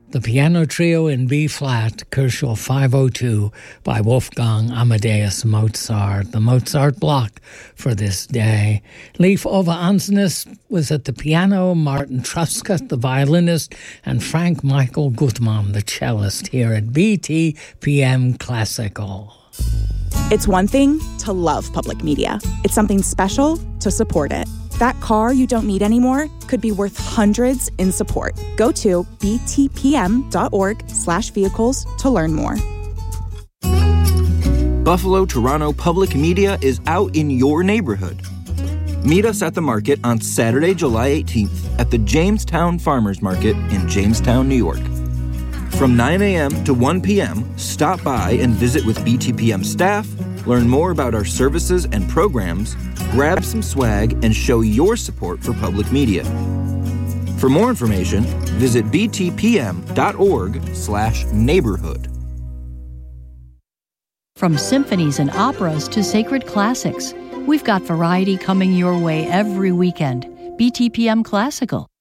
The Piano Trio in B-flat, Kershaw 502 by Wolfgang Amadeus Mozart, the Mozart block for this day. Leif Ove Ansnes was at the piano, Martin Truscott, the violinist, and Frank Michael Gutmann, the cellist, here at BTPM Classical. It's one thing to love public media. It's something special to support it. That car you don't need anymore could be worth hundreds in support. Go to btpm.org/vehicles to learn more. Buffalo Toronto Public Media is out in your neighborhood. Meet us at the market on Saturday, July 18th at the Jamestown Farmers Market in Jamestown, New York. From 9 a.m. to 1 p.m., stop by and visit with BTPM staff, learn more about our services and programs, grab some swag, and show your support for public media. For more information, visit btpm.org/neighborhood. From symphonies and operas to sacred classics, we've got variety coming your way every weekend. BTPM Classical.